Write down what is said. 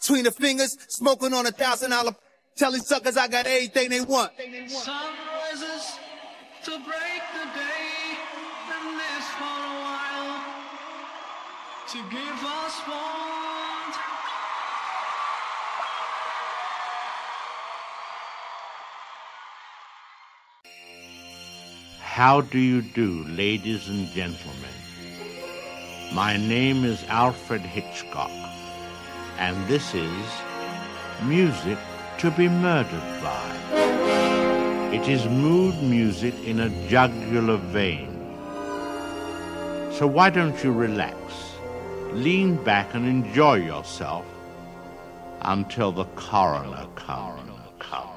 between the fingers, smoking on $1,000, telling suckers I got everything they want. Sun rises to break the day, and this for a while to give us warmth. How do you do, ladies and gentlemen? My name is Alfred Hitchcock, and this is Music to be Murdered by. It is mood music in a jugular vein. So why don't you relax, lean back and enjoy yourself until the coroner comes.